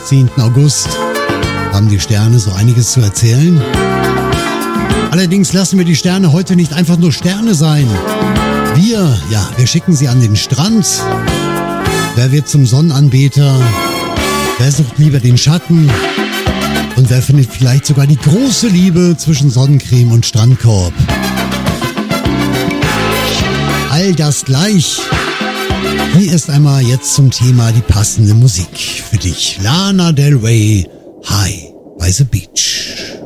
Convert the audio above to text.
15. August haben die Sterne so einiges zu erzählen. Allerdings lassen wir die Sterne heute nicht einfach nur Sterne sein. Wir schicken sie an den Strand. Wer wird zum Sonnenanbeter? Wer sucht lieber den Schatten? Und wer findet vielleicht sogar die große Liebe zwischen Sonnencreme und Strandkorb? All das gleich. Hier ist einmal jetzt zum Thema die passende Musik für dich. Lana Del Rey, High by the Beach.